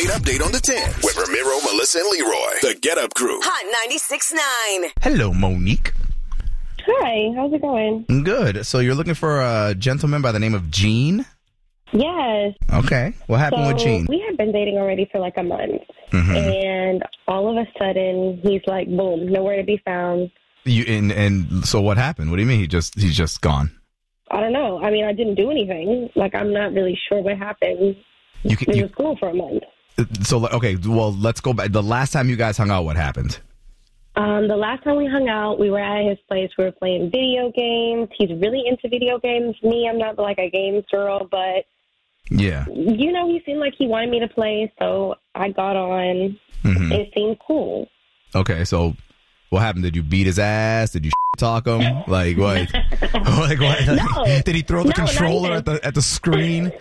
update on the 10th with Ramiro, Melissa, and Leroy. The Get Up Crew. Hot 96.9. Hello, Monique. Hi, how's it going? Good. So you're looking for a gentleman by the name of Gene? Yes. Okay. What happened with Gene? We had been dating already for like a month. Mm-hmm. And all of a sudden, he's like, boom, nowhere to be found. And so what happened? What do you mean he's just gone? I don't know. I mean, I didn't do anything. Like, I'm not really sure what happened. We were cool for a month. So, okay, well, let's go back. The last time you guys hung out, what happened? The last time we hung out, we were at his place. We were playing video games. He's really into video games. Me, I'm not like a games girl, but, yeah, you know, he seemed like he wanted me to play, so I got on. Mm-hmm. It seemed cool. Okay, so what happened? Did you beat his ass? Did you talk him? Like what? Like what? No. Did he throw the controller at the screen?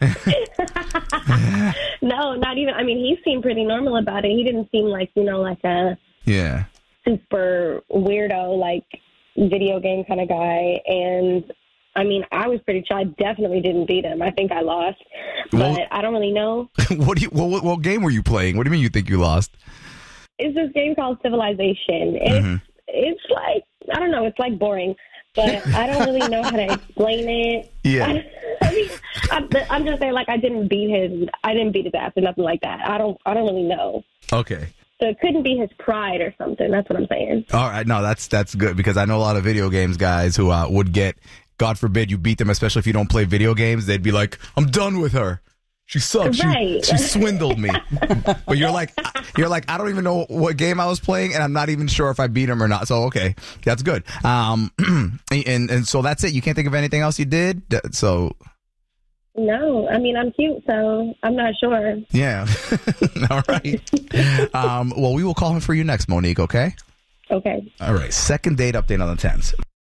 No, not even. I mean, he seemed pretty normal about it. He didn't seem like, you know, like a super weirdo, like video game kind of guy. And I mean, I was pretty chill. I definitely didn't beat him. I think I lost, but I don't really know. What game were you playing? What do you mean you think you lost? It's this game called Civilization. It's like, I don't know, it's like boring, but I don't really know how to explain it. Yeah. I mean, I'm just saying, like, I didn't beat his ass or nothing like that. I don't really know. Okay. So it couldn't be his pride or something. That's what I'm saying. All right. No, that's good because I know a lot of video games guys who would get, God forbid you beat them, especially if you don't play video games. They'd be like, I'm done with her. She sucks. Right. She swindled me. But you're like, I don't even know what game I was playing, and I'm not even sure if I beat him or not. So okay, that's good. And so that's it. You can't think of anything else you did. So. No, I mean, I'm cute, so I'm not sure. Yeah. All right. Well, we will call him for you next, Monique. Okay. Okay. All right. Second date update on the 10th.